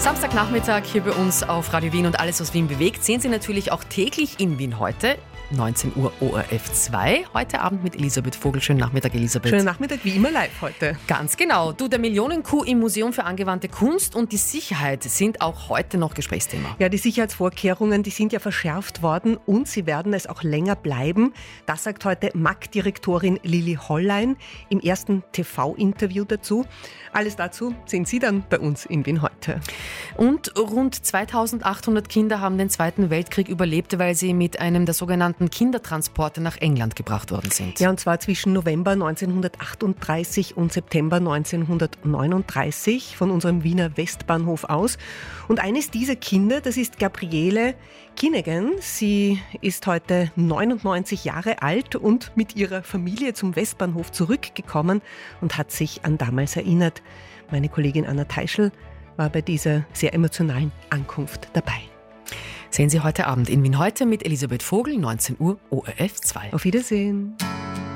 Samstagnachmittag hier bei uns auf Radio Wien und alles, was Wien bewegt, sehen Sie natürlich auch täglich in Wien heute. 19 Uhr ORF 2. Heute Abend mit Elisabeth Vogel. Schönen Nachmittag, Elisabeth. Schönen Nachmittag, wie immer live heute. Ganz genau. Du, der Millionen-Coup im Museum für angewandte Kunst und die Sicherheit sind auch heute noch Gesprächsthema. Ja, die Sicherheitsvorkehrungen, die sind ja verschärft worden und sie werden es auch länger bleiben. Das sagt heute MAG-Direktorin Lili Hollein im ersten TV-Interview dazu. Alles dazu sehen Sie dann bei uns in Wien heute. Und rund 2800 Kinder haben den Zweiten Weltkrieg überlebt, weil sie mit einem der sogenannten Kindertransporte nach England gebracht worden sind. Ja, und zwar zwischen November 1938 und September 1939 von unserem Wiener Westbahnhof aus. Und eines dieser Kinder, das ist Gabriele Kinegen. Sie ist heute 99 Jahre alt und mit ihrer Familie zum Westbahnhof zurückgekommen und hat sich an damals erinnert. Meine Kollegin Anna Teischl war bei dieser sehr emotionalen Ankunft dabei. Sehen Sie heute Abend in Wien heute mit Elisabeth Vogel, 19 Uhr ORF 2. Auf Wiedersehen.